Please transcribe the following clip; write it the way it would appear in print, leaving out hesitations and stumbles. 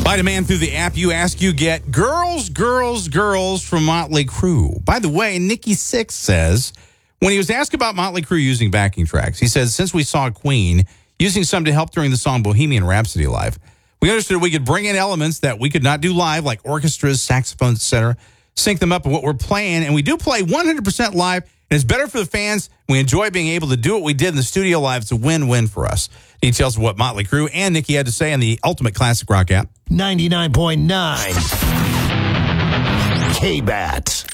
By demand through the app you ask, you get Girls, Girls, Girls from Motley Crue. By the way, Nikki Sixx says, when he was asked about Motley Crue using backing tracks, he said, since we saw Queen using some to help during the song Bohemian Rhapsody live, we understood we could bring in elements that we could not do live, like orchestras, saxophones, etc., sync them up with what we're playing, and we do play 100% live, and it's better for the fans. We enjoy being able to do what we did in the studio live. It's a win-win for us. Details of what Motley Crue and Nikki had to say on the Ultimate Classic Rock app. 99.9 K-Bat.